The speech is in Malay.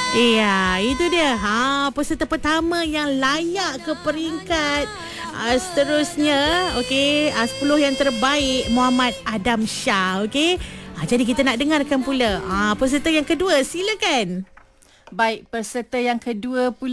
Iya, itu dia. Peserta pertama yang layak ke peringkat seterusnya. Okey, 10 yang terbaik Muhammad Adam Shah. Okey. Jadi kita nak dengarkan pula peserta yang kedua. Silakan. Baik, peserta yang kedua pula